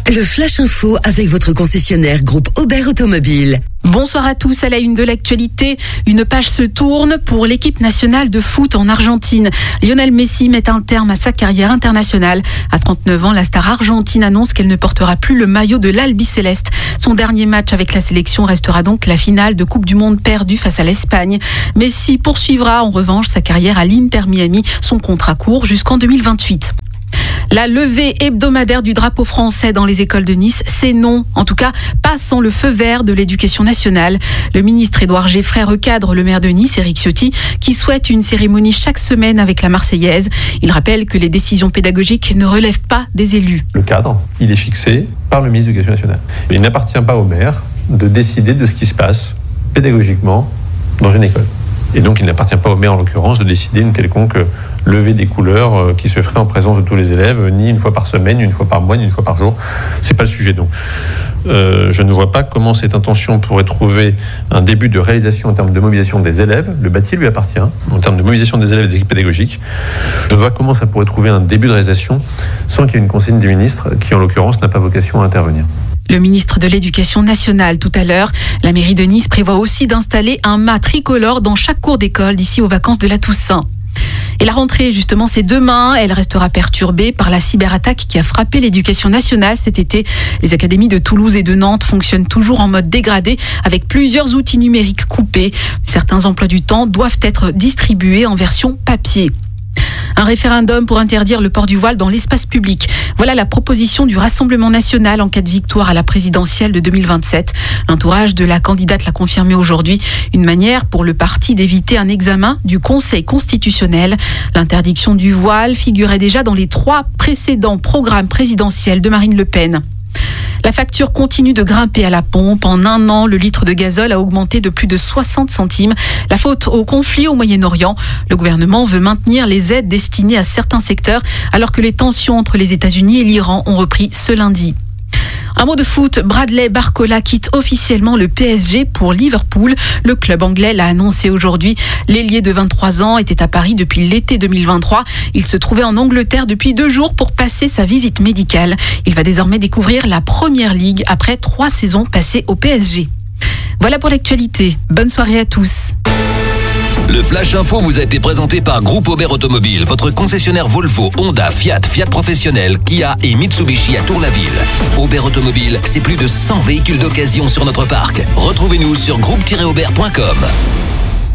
Le Flash Info avec votre concessionnaire groupe Aubert Automobile. Bonsoir à tous. À la une de l'actualité, une page se tourne pour l'équipe nationale de foot en Argentine. Lionel Messi met un terme à sa carrière internationale. À 39 ans, la star argentine annonce qu'elle ne portera plus le maillot de l'Albiceleste. Son dernier match avec la sélection restera donc la finale de Coupe du Monde perdue face à l'Espagne. Messi poursuivra en revanche sa carrière à l'Inter Miami. Son contrat court jusqu'en 2028. La levée hebdomadaire du drapeau français dans les écoles de Nice, c'est non. En tout cas, pas sans le feu vert de l'éducation nationale. Le ministre Édouard Geffray recadre le maire de Nice, Éric Ciotti, qui souhaite une cérémonie chaque semaine avec la Marseillaise. Il rappelle que les décisions pédagogiques ne relèvent pas des élus. Le cadre, il est fixé par le ministre de l'Éducation nationale. Il n'appartient pas au maire de décider de ce qui se passe pédagogiquement dans une école. Et donc, il n'appartient pas au maire, en l'occurrence, de décider une quelconque levée des couleurs qui se ferait en présence de tous les élèves, ni une fois par semaine, ni une fois par mois, ni une fois par jour. C'est pas le sujet, donc. Je ne vois pas comment cette intention pourrait trouver un début de réalisation en termes de mobilisation des élèves. Le bâti lui appartient, en termes de mobilisation des élèves et des équipes pédagogiques. Je ne vois comment ça pourrait trouver un début de réalisation sans qu'il y ait une consigne du ministre qui, en l'occurrence, n'a pas vocation à intervenir. Le ministre de l'Éducation nationale tout à l'heure. La mairie de Nice prévoit aussi d'installer un mât tricolore dans chaque cour d'école d'ici aux vacances de la Toussaint. Et la rentrée, justement, c'est demain. Elle restera perturbée par la cyberattaque qui a frappé l'éducation nationale cet été. Les académies de Toulouse et de Nantes fonctionnent toujours en mode dégradé avec plusieurs outils numériques coupés. Certains emplois du temps doivent être distribués en version papier. Un référendum pour interdire le port du voile dans l'espace public. Voilà la proposition du Rassemblement national en cas de victoire à la présidentielle de 2027. L'entourage de la candidate l'a confirmé aujourd'hui. Une manière pour le parti d'éviter un examen du Conseil constitutionnel. L'interdiction du voile figurait déjà dans les 3 précédents programmes présidentiels de Marine Le Pen. La facture continue de grimper à la pompe. En un an, le litre de gazole a augmenté de plus de 60 centimes. La faute au conflit au Moyen-Orient. Le gouvernement veut maintenir les aides destinées à certains secteurs alors que les tensions entre les États-Unis et l'Iran ont repris ce lundi. Un mot de foot, Bradley Barcola quitte officiellement le PSG pour Liverpool. Le club anglais l'a annoncé aujourd'hui. L'ailier de 23 ans était à Paris depuis l'été 2023. Il se trouvait en Angleterre depuis 2 jours pour passer sa visite médicale. Il va désormais découvrir la Première Ligue après 3 saisons passées au PSG. Voilà pour l'actualité. Bonne soirée à tous. Le Flash Info vous a été présenté par Groupe Aubert Automobile, votre concessionnaire Volvo, Honda, Fiat, Fiat Professionnel, Kia et Mitsubishi à Tour-la-Ville. Aubert Automobile, c'est plus de 100 véhicules d'occasion sur notre parc. Retrouvez-nous sur groupe-aubert.com.